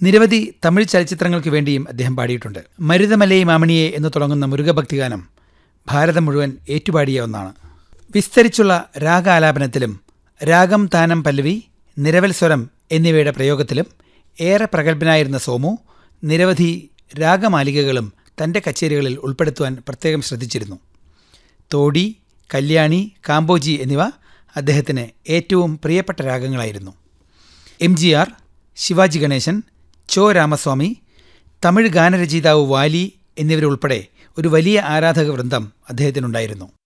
നിരവധി തമിഴ് ചലച്ചിത്രങ്ങൾക്ക് വേണ്ടിയും അദ്ദേഹം പാടിയിട്ടുണ്ട്. മരുതമലൈ മാമണിയെ എന്ന് തുടങ്ങുന്ന മുരുകഭക്തിഗാനം ഭാരതം മുഴുവൻ ഏറ്റുപാടിയ ഒന്നാണ്. വിസ്തരിച്ചുള്ള രാഗാലാപനത്തിലും രാഗം, താനം, പല്ലവി, നിരവൽ സ്വരം എന്നിവയുടെ പ്രയോഗത്തിലും ഏറെ പ്രഗത്ഭനായിരുന്ന സോമു നിരവധി രാഗമാലികകളും തൻ്റെ കച്ചേരികളിൽ ഉൾപ്പെടുത്തുവാൻ പ്രത്യേകം ശ്രദ്ധിച്ചിരുന്നു. തോടി, കല്യാണി, കാമ്പോജി എന്നിവ അദ്ദേഹത്തിന് ഏറ്റവും പ്രിയപ്പെട്ട രാഗങ്ങളായിരുന്നു. MGR, ശിവാജി ഗണേശൻ, ചോ രാമസ്വാമി, തമിഴ് ഗാനരചയിതാവ് വാലി എന്നിവരുൾപ്പെടെ ഒരു വലിയ ആരാധക വൃന്ദം അദ്ദേഹത്തിനുണ്ടായിരുന്നു.